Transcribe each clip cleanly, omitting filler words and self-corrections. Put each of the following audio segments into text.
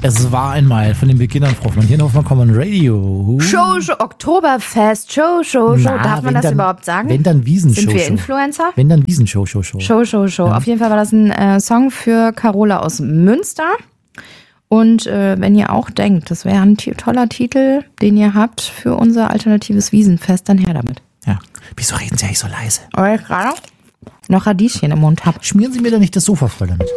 Es war einmal von den Beginnern, Frau Hoffmann. Hier auf dem Common Radio. Show, Oktoberfest, Show. Darf man das überhaupt sagen? Wenn dann Wiesenshow. Sind wir Influencer? Wenn dann Wiesenshow. Show. Ja. Auf jeden Fall war das ein Song für Carola aus Münster. Und wenn ihr auch denkt, das wäre ein toller Titel, den ihr habt für unser alternatives Wiesenfest, dann her damit. Ja. Wieso reden Sie eigentlich so leise? Weil ich gerade noch Radieschen im Mund habe. Schmieren Sie mir da nicht das Sofa voll damit.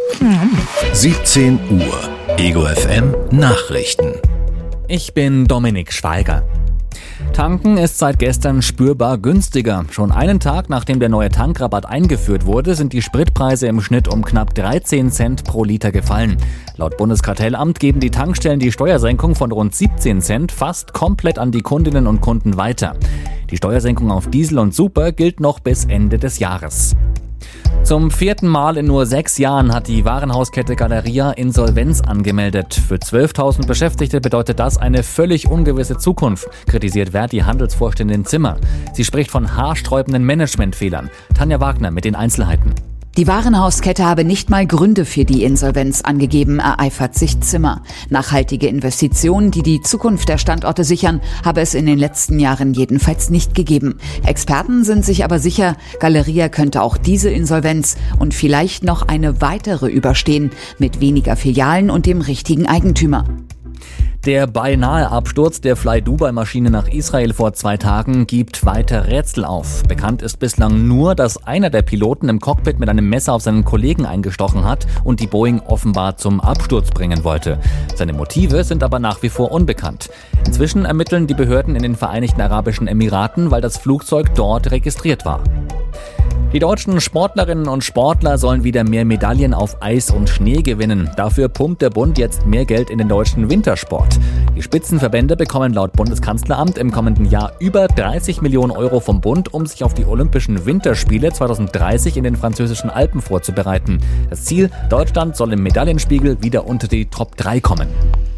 17 Uhr. Ego FM Nachrichten. Ich bin Dominik Schweiger. Tanken ist seit gestern spürbar günstiger. Schon einen Tag nachdem der neue Tankrabatt eingeführt wurde, sind die Spritpreise im Schnitt um knapp 13 Cent pro Liter gefallen. Laut Bundeskartellamt geben die Tankstellen die Steuersenkung von rund 17 Cent fast komplett an die Kundinnen und Kunden weiter. Die Steuersenkung auf Diesel und Super gilt noch bis Ende des Jahres. Zum 4. Mal in nur 6 Jahren hat die Warenhauskette Galeria Insolvenz angemeldet. Für 12.000 Beschäftigte bedeutet das eine völlig ungewisse Zukunft, kritisiert Verdi-Handelsvorständin Zimmer. Sie spricht von haarsträubenden Managementfehlern. Tanja Wagner mit den Einzelheiten. Die Warenhauskette habe nicht mal Gründe für die Insolvenz angegeben, ereifert sich Zimmer. Nachhaltige Investitionen, die die Zukunft der Standorte sichern, habe es in den letzten Jahren jedenfalls nicht gegeben. Experten sind sich aber sicher, Galeria könnte auch diese Insolvenz und vielleicht noch eine weitere überstehen, mit weniger Filialen und dem richtigen Eigentümer. Der beinahe Absturz der Fly-Dubai-Maschine nach Israel vor 2 Tagen gibt weiter Rätsel auf. Bekannt ist bislang nur, dass einer der Piloten im Cockpit mit einem Messer auf seinen Kollegen eingestochen hat und die Boeing offenbar zum Absturz bringen wollte. Seine Motive sind aber nach wie vor unbekannt. Inzwischen ermitteln die Behörden in den Vereinigten Arabischen Emiraten, weil das Flugzeug dort registriert war. Die deutschen Sportlerinnen und Sportler sollen wieder mehr Medaillen auf Eis und Schnee gewinnen. Dafür pumpt der Bund jetzt mehr Geld in den deutschen Wintersport. Die Spitzenverbände bekommen laut Bundeskanzleramt im kommenden Jahr über 30 Millionen Euro vom Bund, um sich auf die Olympischen Winterspiele 2030 in den französischen Alpen vorzubereiten. Das Ziel: Deutschland soll im Medaillenspiegel wieder unter die Top 3 kommen.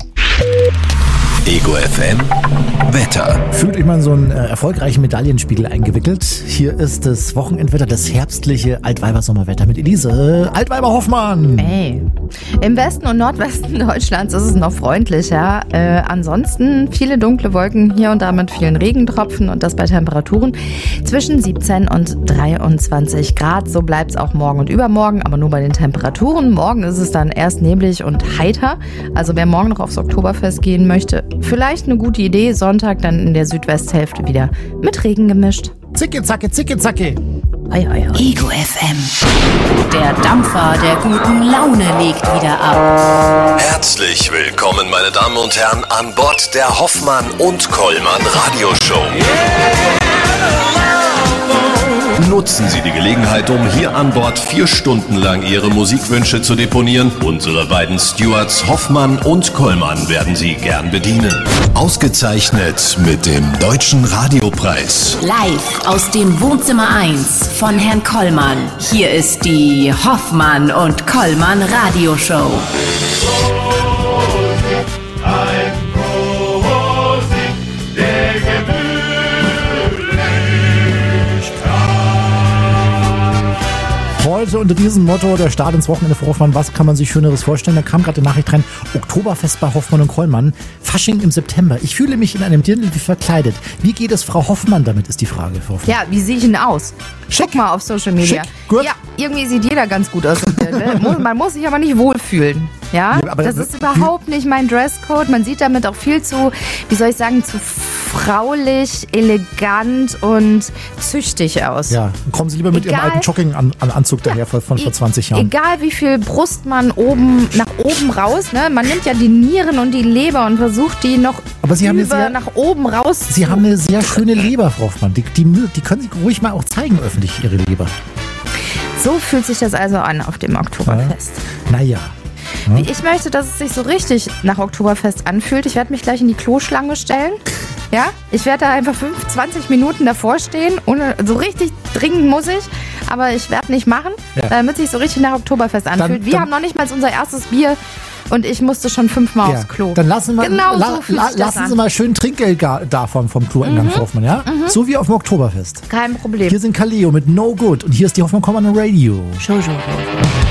Ego FM Wetter. Fühlt euch mal in so einen erfolgreichen Medaillenspiegel eingewickelt. Hier ist das Wochenendwetter, das herbstliche Altweiber-Sommerwetter mit Elise Altweiber-Hoffmann. Hey. Im Westen und Nordwesten Deutschlands ist es noch freundlicher. Ansonsten viele dunkle Wolken, hier und da mit vielen Regentropfen und das bei Temperaturen zwischen 17 und 23 Grad. So bleibt es auch morgen und übermorgen, aber nur bei den Temperaturen. Morgen ist es dann erst neblig und heiter. Also wer morgen noch aufs Oktoberfest gehen möchte, vielleicht eine gute Idee. Sonntag dann in der Südwesthälfte wieder mit Regen gemischt. Zicke, zacke, zicke, zacke. Hoi, hoi, hoi. Ego FM. Der Dampfer der guten Laune legt wieder ab. Herzlich willkommen, meine Damen und Herren, an Bord der Hoffmann und Kollmann Radioshow. Nutzen Sie die Gelegenheit, um hier an Bord 4 Stunden lang Ihre Musikwünsche zu deponieren. Unsere beiden Stewards Hoffmann und Kollmann werden Sie gern bedienen. Ausgezeichnet mit dem Deutschen Radiopreis. Live aus dem Wohnzimmer 1 von Herrn Kollmann. Hier ist die Hoffmann und Kollmann Radioshow. Heute unter diesem Motto der Start ins Wochenende für Hoffmann. Was kann man sich Schöneres vorstellen? Da kam gerade die Nachricht rein. Oktoberfest bei Hoffmann und Kollmann. Fasching im September. Ich fühle mich in einem Dirndl verkleidet. Wie geht es Frau Hoffmann damit, ist die Frage. Frau Hoffmann. Ja, wie sehe ich denn aus? Schick. Guck mal auf Social Media. Schick, gut. Ja, irgendwie sieht jeder ganz gut aus. Man muss sich aber nicht wohlfühlen. Ja, aber das ist überhaupt nicht mein Dresscode. Man sieht damit auch viel zu, wie soll ich sagen, zu fraulich, elegant und züchtig aus. Ja, kommen Sie lieber mit Ihrem alten Jogginganzug daher von vor 20 Jahren. Egal wie viel Brust man nach oben raus, ne? Man nimmt ja die Nieren und die Leber und versucht die noch nach oben raus. Sie haben eine sehr schöne Leber, Frau Hoffmann. Die können Sie ruhig mal auch zeigen öffentlich, Ihre Leber. So fühlt sich das also an auf dem Oktoberfest. Naja. Ja. Ich möchte, dass es sich so richtig nach Oktoberfest anfühlt. Ich werde mich gleich in die Kloschlange stellen. Ja, ich werde da einfach 20 Minuten davor stehen. So richtig dringend muss ich, aber ich werde nicht machen, damit es sich so richtig nach Oktoberfest anfühlt. Wir haben noch nicht mal unser erstes Bier und ich musste schon 5-mal aufs Klo. Dann lassen Sie mal schön Trinkgeld da vom Kloeingang, Frau Hoffmann, ja? So wie auf dem Oktoberfest. Kein Problem. Hier sind Kaleo mit No Good und hier ist die Hoffmann Common Radio. Show.